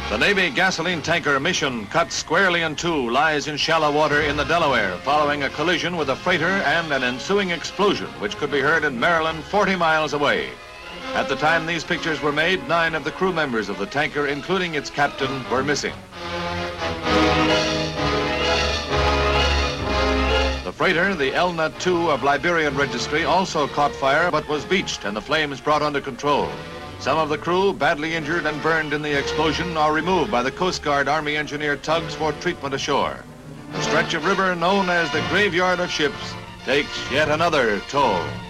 The Navy gasoline tanker Mission, cut squarely in two, lies in shallow water in the Delaware following a collision with a freighter and an ensuing explosion, which could be heard in Maryland 40 miles away. At the time these pictures were made, 9 of the crew members of the tanker, including its captain, were missing. The freighter, the Elna II of Liberian registry, also caught fire but was beached and the flames brought under control. Some of the crew, badly injured and burned in the explosion, are removed by the Coast Guard Army engineer tugs for treatment ashore. The stretch of river known as the Graveyard of Ships takes yet another toll.